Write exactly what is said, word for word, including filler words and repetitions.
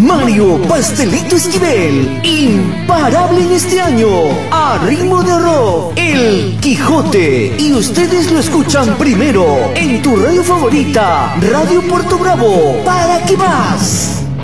Mario Pastelito Esquivel, imparable en este año, a ritmo de rock, El Quijote. Y ustedes lo escuchan primero en tu radio favorita, Radio Puerto Bravo. ¿Para qué más?